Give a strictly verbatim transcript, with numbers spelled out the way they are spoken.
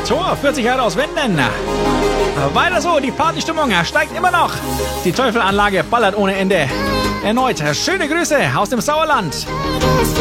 Tor führt sich aus Winden. Weiter so, die Partystimmung steigt immer noch. Die Teufelanlage ballert ohne Ende. Erneut schöne Grüße aus dem Sauerland.